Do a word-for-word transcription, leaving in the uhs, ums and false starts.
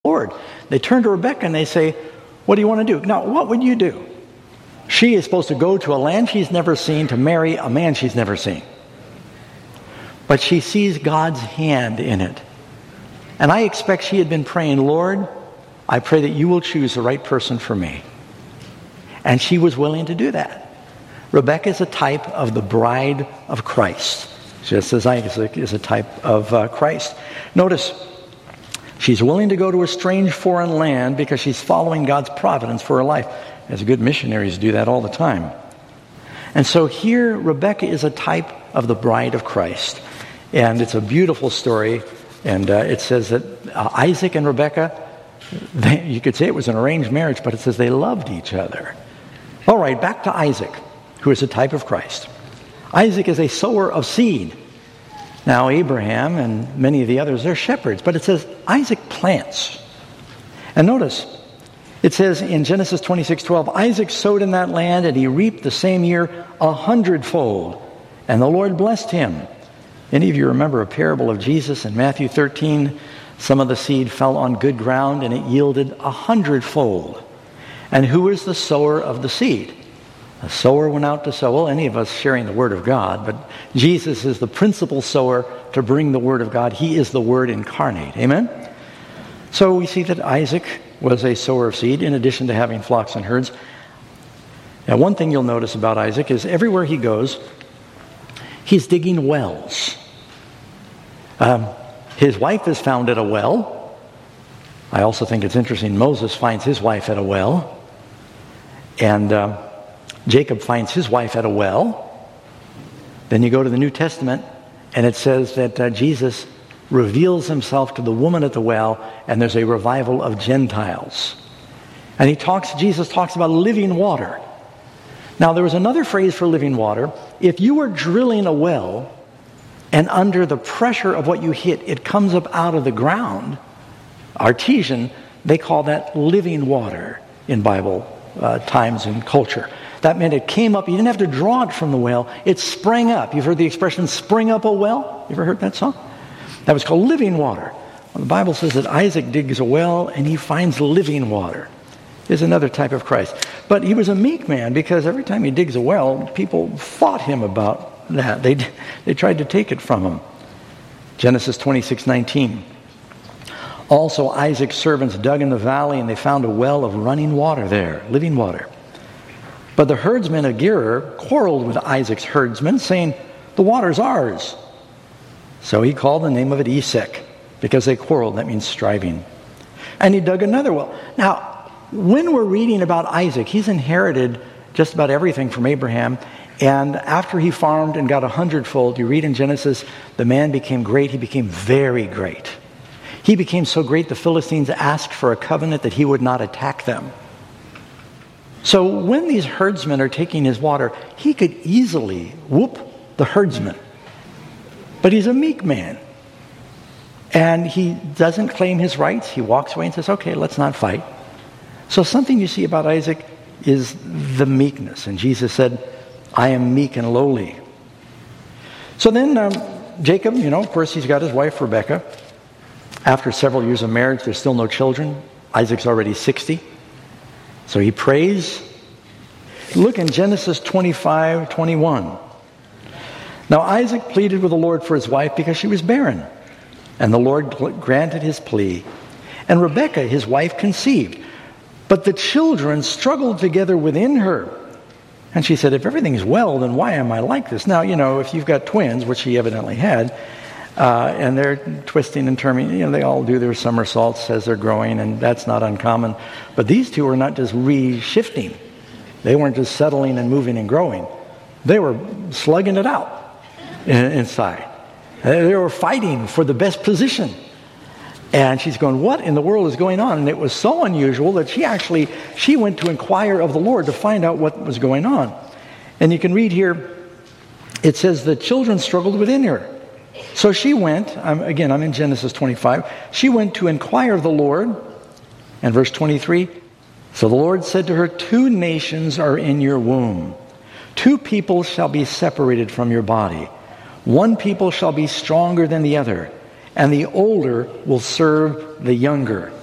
Lord. They turn to Rebekah and they say, what do you want to do? Now, what would you do? She is supposed to go to a land she's never seen to marry a man she's never seen. But she sees God's hand in it. And I expect she had been praying, Lord, I pray that you will choose the right person for me. And she was willing to do that. Rebekah is a type of the bride of Christ, just as Isaac is a type of uh, Christ. Notice, she's willing to go to a strange foreign land because she's following God's providence for her life. As good missionaries do that all the time. And so here, Rebekah is a type of the bride of Christ. And it's a beautiful story. And uh, it says that uh, Isaac and Rebekah, they, you could say it was an arranged marriage, but it says they loved each other. All right, back to Isaac, who is a type of Christ. Isaac is a sower of seed. Now, Abraham and many of the others, they're shepherds. But it says Isaac plants. And notice, it says in Genesis twenty-six twelve, Isaac sowed in that land, and he reaped the same year a hundredfold. And the Lord blessed him. Any of you remember a parable of Jesus in Matthew thirteen? Some of the seed fell on good ground, and it yielded a hundredfold. And who is the sower of the seed? The sower went out to sow. Well, any of us sharing the Word of God, but Jesus is the principal sower to bring the Word of God. He is the Word incarnate. Amen? So we see that Isaac was a sower of seed in addition to having flocks and herds. Now, one thing you'll notice about Isaac is everywhere he goes, he's digging wells. Um, his wife is found at a well. I also think it's interesting, Moses finds his wife at a well. And um, Jacob finds his wife at a well. Then you go to the New Testament, and it says that uh, Jesus reveals himself to the woman at the well, and there's a revival of Gentiles. And he talks, Jesus talks about living water. Now, there was another phrase for living water. If you were drilling a well, and under the pressure of what you hit, it comes up out of the ground, artesian, they call that living water in Bible uh, times and culture. That meant it came up, you didn't have to draw it from the well, it sprang up. You've heard the expression, spring up a well? You ever heard that song? That was called living water. Well, the Bible says that Isaac digs a well and he finds living water. Is another type of Christ. But he was a meek man because every time he digs a well, people fought him about that. They they tried to take it from him. Genesis twenty-six nineteen. Also Isaac's servants dug in the valley and they found a well of running water there, living water. But the herdsmen of Gerar quarreled with Isaac's herdsmen, saying, the water's ours. So he called the name of it Esek, because they quarreled. That means striving. And he dug another well. Now, when we're reading about Isaac, he's inherited just about everything from Abraham. And after he farmed and got a hundredfold, you read in Genesis, the man became great. He became very great. He became so great, the Philistines asked for a covenant that he would not attack them. So when these herdsmen are taking his water, he could easily whoop the herdsmen. But he's a meek man. And he doesn't claim his rights. He walks away and says, okay, let's not fight. So something you see about Isaac is the meekness. And Jesus said, I am meek and lowly. So then um, Jacob, you know, of course, he's got his wife Rebekah. After several years of marriage, there's still no children. Isaac's already sixty. So he prays. Look in Genesis twenty-five twenty-one. Now Isaac pleaded with the Lord for his wife because she was barren. And the Lord granted his plea. And Rebekah, his wife, conceived. But the children struggled together within her. And she said, if everything's well, then why am I like this? Now, you know, if you've got twins, which she evidently had, uh, and they're twisting and turning, you know, they all do their somersaults as they're growing, and that's not uncommon. But these two were not just re-shifting. They weren't just settling and moving and growing. They were slugging it out inside. They were fighting for the best position. And she's going, what in the world is going on? And it was so unusual that she actually, she went to inquire of the Lord to find out what was going on. And you can read here, it says the children struggled within her. So she went, I'm, again, I'm in Genesis twenty-five. She went to inquire of the Lord. And verse twenty-three, so the Lord said to her, two nations are in your womb. Two people shall be separated from your body. One people shall be stronger than the other, and the older will serve the younger.